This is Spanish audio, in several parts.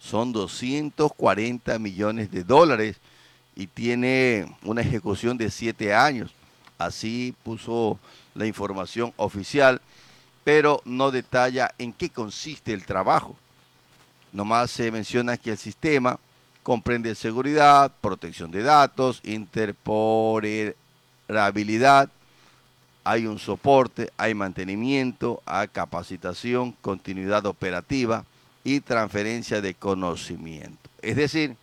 son 240 millones de dólares y tiene una ejecución de 7 años. Así puso la información oficial, pero no detalla en qué consiste el trabajo. Nomás se menciona que el sistema comprende seguridad, protección de datos, interoperabilidad, hay un soporte, hay mantenimiento, hay capacitación, continuidad operativa y transferencia de conocimiento. Es decir,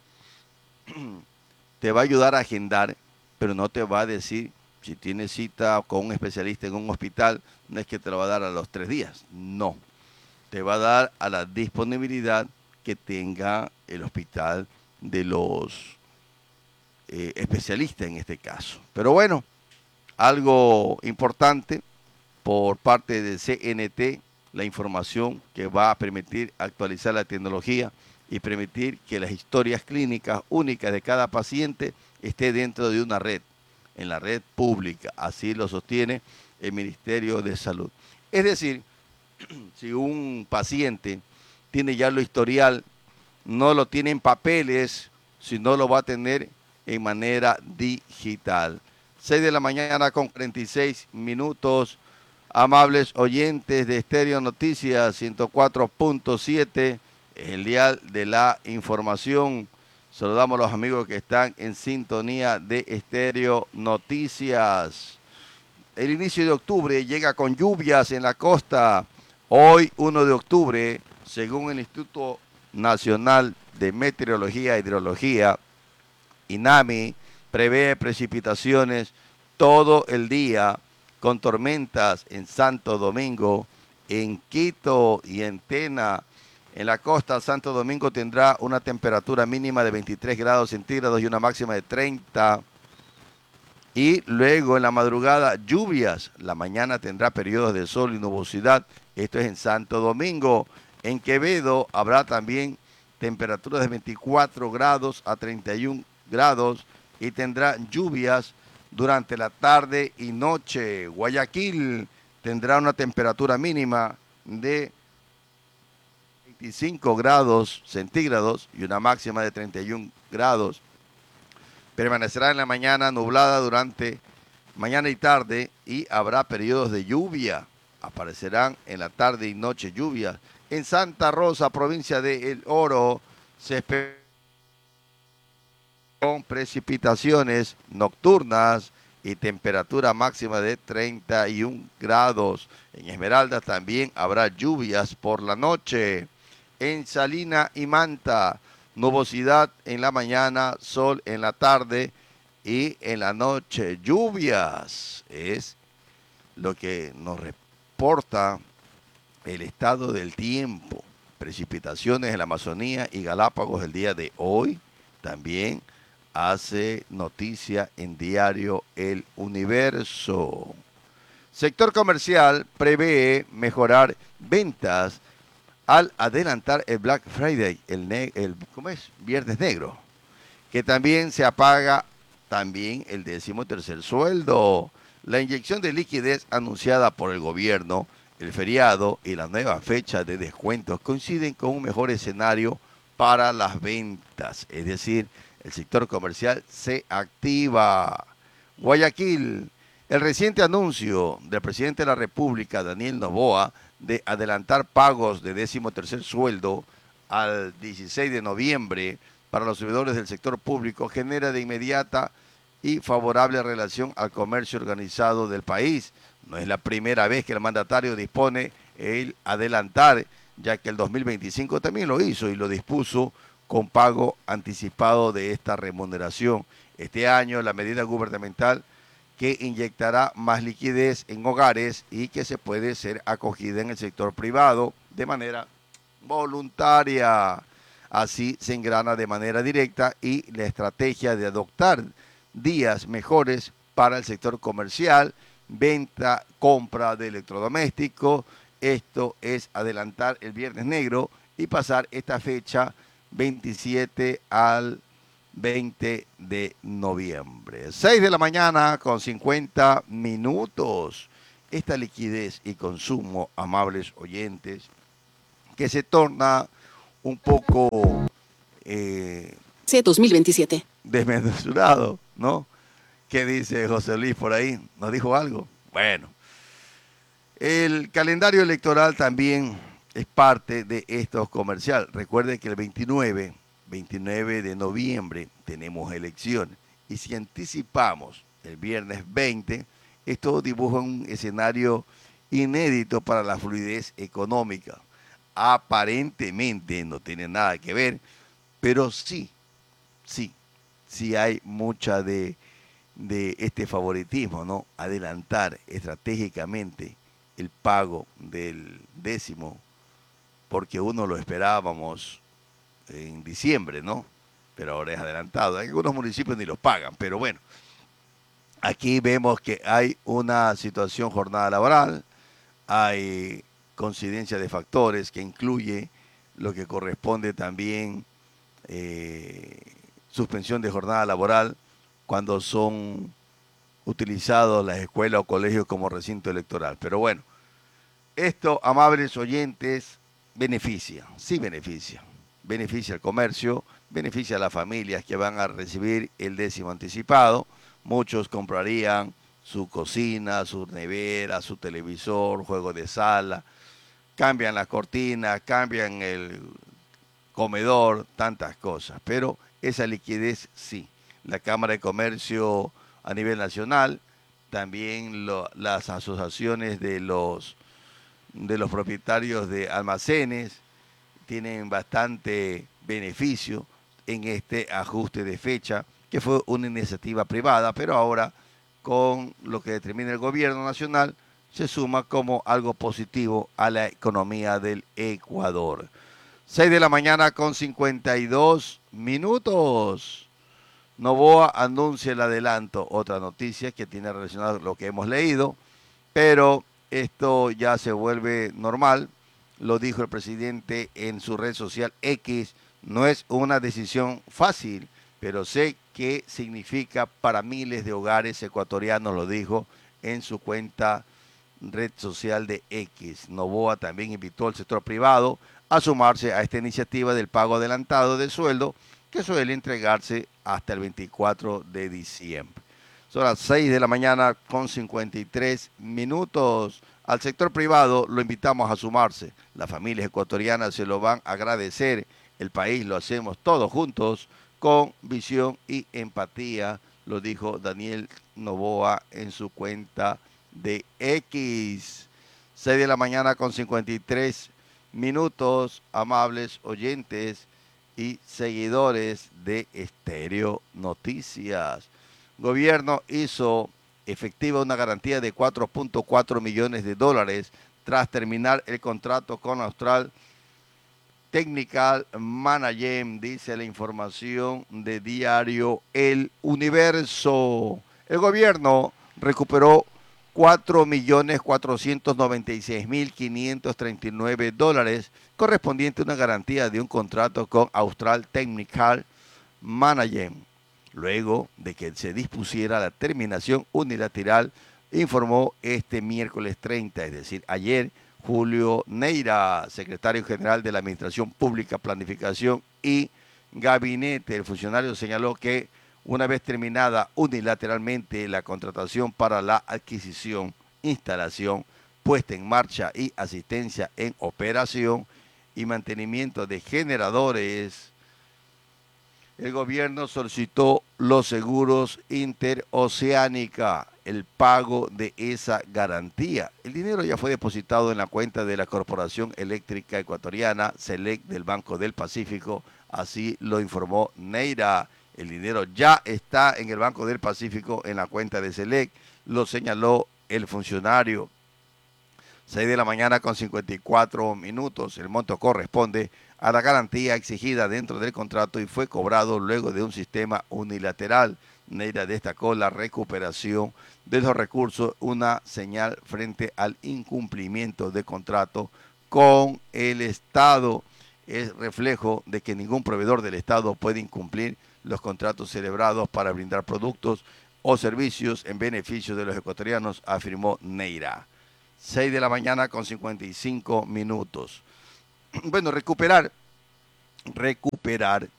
te va a ayudar a agendar, pero no te va a decir si tienes cita con un especialista en un hospital, no es que te lo va a dar a los 3 días, no, te va a dar a la disponibilidad que tenga el hospital de los especialistas en este caso. Pero bueno, algo importante por parte del CNT, la información que va a permitir actualizar la tecnología y permitir que las historias clínicas únicas de cada paciente esté dentro de una red, en la red pública. Así lo sostiene el Ministerio de Salud. Es decir, si un paciente tiene ya lo historial, no lo tiene en papeles, sino lo va a tener en manera digital. 6 de la mañana con 46 minutos. Amables oyentes de Estéreo Noticias 104.7, el dial de la información. Saludamos a los amigos que están en sintonía de Estéreo Noticias. El inicio de octubre llega con lluvias en la costa. Hoy, 1 de octubre, según el Instituto Nacional de Meteorología e Hidrología, INAMI, prevé precipitaciones todo el día con tormentas en Santo Domingo, en Quito y en Tena. En la costa, Santo Domingo tendrá una temperatura mínima de 23 grados centígrados y una máxima de 30. Y luego en la madrugada, lluvias. La mañana tendrá periodos de sol y nubosidad. Esto es en Santo Domingo. En Quevedo habrá también temperaturas de 24 grados a 31 grados y tendrá lluvias durante la tarde y noche. Guayaquil tendrá una temperatura mínima de 25 grados centígrados y una máxima de 31 grados. Permanecerá en la mañana nublada durante mañana y tarde y habrá periodos de lluvia. Aparecerán en la tarde y noche lluvias. En Santa Rosa, provincia de El Oro, se espera con precipitaciones nocturnas y temperatura máxima de 31 grados. En Esmeralda también habrá lluvias por la noche. En Salina y Manta, nubosidad en la mañana, sol en la tarde y en la noche lluvias. Es lo que nos reporta el estado del tiempo. Precipitaciones en la Amazonía y Galápagos el día de hoy. También hace noticia en diario El Universo. Sector comercial prevé mejorar ventas al adelantar el Black Friday, ¿cómo es? Viernes Negro, que también se apaga también el 13º sueldo. La inyección de liquidez anunciada por el gobierno, el feriado y la nueva fecha de descuentos coinciden con un mejor escenario para las ventas, es decir, el sector comercial se activa. Guayaquil, el reciente anuncio del presidente de la República, Daniel Noboa, de adelantar pagos de 13º sueldo al 16 de noviembre para los servidores del sector público genera de inmediata y favorable relación al comercio organizado del país. No es la primera vez que el mandatario dispone el adelantar, ya que el 2025 también lo hizo y lo dispuso con pago anticipado de esta remuneración. Este año la medida gubernamental que inyectará más liquidez en hogares y que se puede ser acogida en el sector privado de manera voluntaria. Así se engrana de manera directa y la estrategia de adoptar días mejores para el sector comercial, venta, compra de electrodomésticos. Esto es adelantar el Viernes Negro y pasar esta fecha 27 al 20 de noviembre. 6 de la mañana con 50 minutos. Esta liquidez y consumo, amables oyentes, que se torna un poco C 2027. desmesurado, ¿no? ¿Qué dice José Luis por ahí? ¿Nos dijo algo? Bueno, el calendario electoral también es parte de estos comerciales. Recuerden que el 29 de noviembre tenemos elecciones. Y si anticipamos el viernes 20, esto dibuja un escenario inédito para la fluidez económica. Aparentemente no tiene nada que ver, pero sí, sí hay mucha de este favoritismo, ¿no? Adelantar estratégicamente el pago del décimo, porque uno lo esperábamos en diciembre, ¿no? Pero ahora es adelantado. En algunos municipios ni los pagan, pero bueno, aquí vemos que hay una situación jornada laboral, hay coincidencia de factores que incluye lo que corresponde también suspensión de jornada laboral cuando son utilizados las escuelas o colegios como recinto electoral. Pero bueno, esto, amables oyentes, beneficia, sí beneficia. Beneficia al comercio, beneficia a las familias que van a recibir el décimo anticipado. Muchos comprarían su cocina, su nevera, su televisor, juego de sala, cambian las cortinas, cambian el comedor, tantas cosas. Pero esa liquidez sí. La Cámara de Comercio a nivel nacional, también las asociaciones de los propietarios de almacenes tienen bastante beneficio en este ajuste de fecha, que fue una iniciativa privada, pero ahora con lo que determina el gobierno nacional se suma como algo positivo a la economía del Ecuador. 6 de la mañana con 52 minutos. Noboa anuncia el adelanto, otra noticia que tiene relacionado con lo que hemos leído, pero esto ya se vuelve normal, lo dijo el presidente en su red social X, no es una decisión fácil, pero sé qué significa para miles de hogares ecuatorianos, lo dijo en su cuenta red social de X. Noboa también invitó al sector privado a sumarse a esta iniciativa del pago adelantado de sueldo que suele entregarse hasta el 24 de diciembre. Son las 6 de la mañana con 53 minutos. Al sector privado lo invitamos a sumarse. Las familias ecuatorianas se lo van a agradecer. El país lo hacemos todos juntos con visión y empatía, lo dijo Daniel Noboa en su cuenta de X. 6 de la mañana con 53 minutos, amables oyentes y seguidores de Estéreo Noticias. Gobierno hizo efectiva una garantía de 4.4 millones de dólares tras terminar el contrato con Austral Technical Management, dice la información de diario El Universo. El gobierno recuperó 4.496.539 dólares, correspondiente a una garantía de un contrato con Austral Technical Management, luego de que se dispusiera la terminación unilateral, informó este miércoles 30, es decir, ayer, Julio Neira, secretario general de la Administración Pública, Planificación y Gabinete. El funcionario señaló que una vez terminada unilateralmente la contratación para la adquisición, instalación, puesta en marcha y asistencia en operación y mantenimiento de generadores, el gobierno solicitó los seguros interoceánica, el pago de esa garantía. El dinero ya fue depositado en la cuenta de la Corporación Eléctrica Ecuatoriana, SELEC, del Banco del Pacífico, así lo informó Neira. El dinero ya está en el Banco del Pacífico, en la cuenta de SELEC, lo señaló el funcionario. 6 de la mañana con 54 minutos. El monto corresponde a la garantía exigida dentro del contrato y fue cobrado luego de un sistema unilateral. Neira destacó la recuperación de los recursos, una señal frente al incumplimiento de contrato con el Estado. Es reflejo de que ningún proveedor del Estado puede incumplir los contratos celebrados para brindar productos o servicios en beneficio de los ecuatorianos, afirmó Neira. 6 de la mañana con 55 minutos. Bueno, recuperar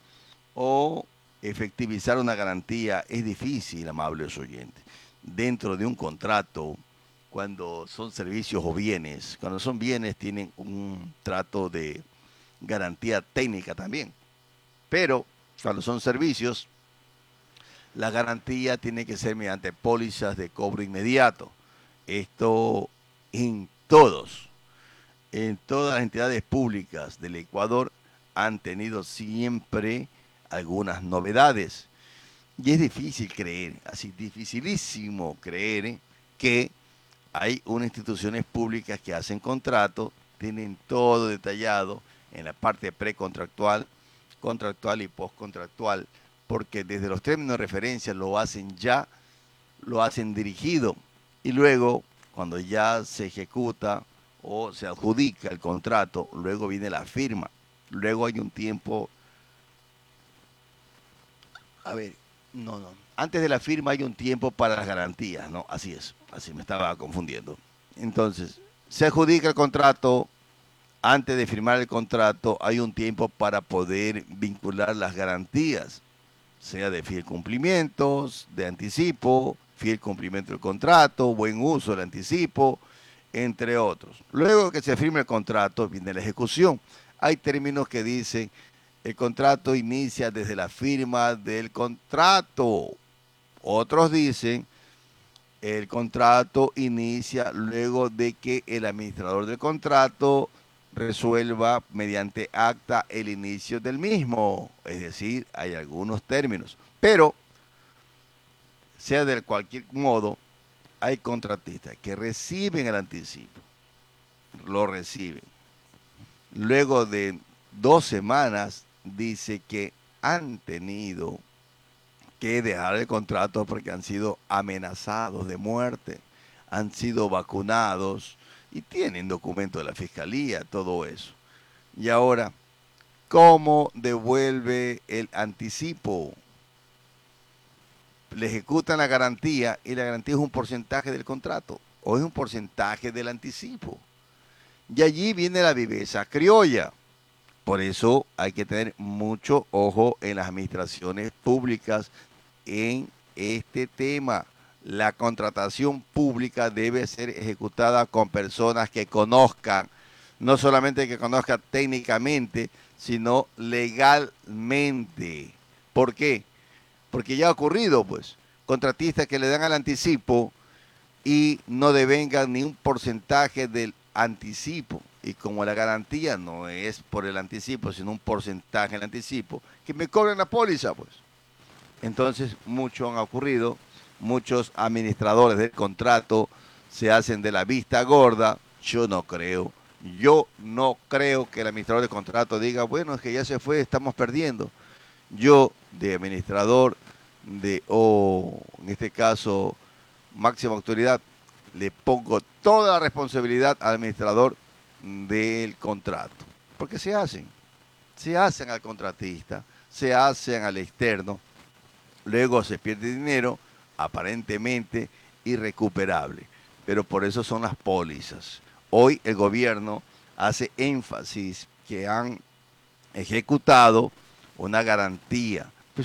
o efectivizar una garantía es difícil, amables oyentes. Dentro de un contrato, cuando son servicios o bienes, cuando son bienes tienen un trato de garantía técnica también. Pero cuando son servicios, la garantía tiene que ser mediante pólizas de cobro inmediato. Esto en en todas las entidades públicas del Ecuador han tenido siempre algunas novedades. Y es difícil creer, así dificilísimo creer que hay unas instituciones públicas que hacen contratos, tienen todo detallado en la parte precontractual, contractual y postcontractual, porque desde los términos de referencia lo hacen ya, lo hacen dirigido y luego cuando ya se ejecuta o se adjudica el contrato, luego viene la firma. Luego hay un tiempo, a ver, no. Antes de la firma hay un tiempo para las garantías, ¿no? Así es, así me estaba confundiendo. Entonces, se adjudica el contrato, antes de firmar el contrato hay un tiempo para poder vincular las garantías, sea de fiel cumplimiento, de anticipo, fiel cumplimiento del contrato, buen uso del anticipo, entre otros. Luego que se firme el contrato, viene la ejecución. Hay términos que dicen el contrato inicia desde la firma del contrato. Otros dicen el contrato inicia luego de que el administrador del contrato resuelva mediante acta el inicio del mismo. Es decir, hay algunos términos. Pero, sea de cualquier modo, hay contratistas que reciben el anticipo, lo reciben. Luego de 2 semanas dice que han tenido que dejar el contrato porque han sido amenazados de muerte, han sido vacunados y tienen documento de la fiscalía, todo eso. Y ahora, ¿cómo devuelve el anticipo? Le ejecutan la garantía y la garantía es un porcentaje del contrato o es un porcentaje del anticipo. Y allí viene la viveza criolla. Por eso hay que tener mucho ojo en las administraciones públicas en este tema. La contratación pública debe ser ejecutada con personas que conozcan, no solamente que conozcan técnicamente, sino legalmente. ¿Por qué? Porque ya ha ocurrido, pues, contratistas que le dan al anticipo y no devengan ni un porcentaje del anticipo. Y como la garantía no es por el anticipo, sino un porcentaje del anticipo, que me cobren la póliza, pues. Entonces, mucho han ocurrido, muchos administradores del contrato se hacen de la vista gorda. Yo no creo que el administrador del contrato diga, bueno, es que ya se fue, estamos perdiendo. Yo, de administrador, o en este caso, máxima autoridad, le pongo toda la responsabilidad al administrador del contrato. Porque se hacen al contratista, se hacen al externo, luego se pierde dinero, aparentemente irrecuperable. Pero por eso son las pólizas. Hoy el gobierno hace énfasis que han ejecutado una garantía. Pero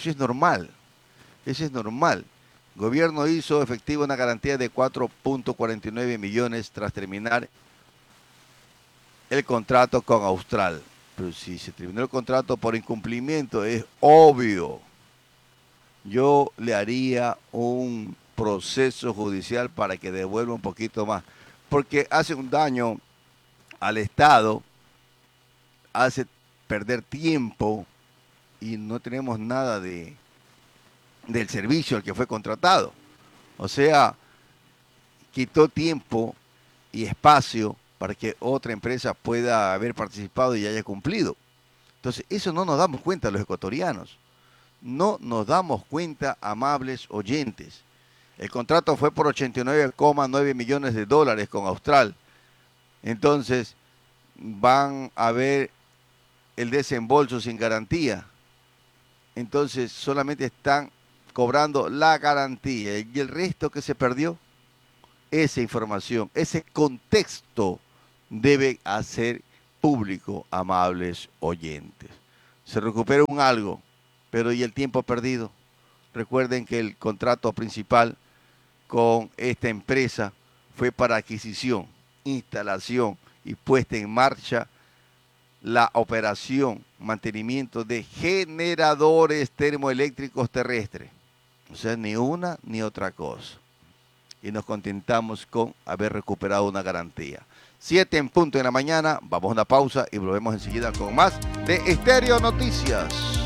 eso es normal. El gobierno hizo efectiva una garantía de 4.49 millones tras terminar el contrato con Austral. Pero si se terminó el contrato por incumplimiento, es obvio. Yo le haría un proceso judicial para que devuelva un poquito más. Porque hace un daño al Estado, hace perder tiempo y no tenemos nada del servicio al que fue contratado. O sea, quitó tiempo y espacio para que otra empresa pueda haber participado y haya cumplido. Entonces, eso no nos damos cuenta los ecuatorianos. No nos damos cuenta, amables oyentes. El contrato fue por 89,9 millones de dólares con Austral. Entonces, van a ver el desembolso sin garantía. Entonces, solamente están cobrando la garantía y el resto que se perdió, esa información, ese contexto debe hacer público, amables oyentes. Se recupera un algo, Pero ¿y el tiempo perdido? Recuerden que el contrato principal con esta empresa fue para adquisición, instalación y puesta en marcha la operación, mantenimiento de generadores termoeléctricos terrestres. O sea, ni una ni otra cosa. Y nos contentamos con haber recuperado una garantía. 7 en punto de la mañana, vamos a una pausa y volvemos enseguida con más de Estéreo Noticias.